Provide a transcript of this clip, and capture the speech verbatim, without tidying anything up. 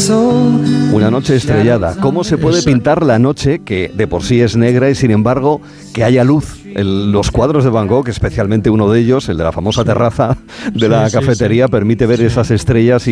Una noche estrellada. ¿Cómo se puede pintar la noche, que de por sí es negra, y sin embargo que haya luz? El, los cuadros de Van Gogh, especialmente uno de ellos, el de la famosa terraza de la Sí, sí, cafetería, sí. permite ver Sí. esas estrellas y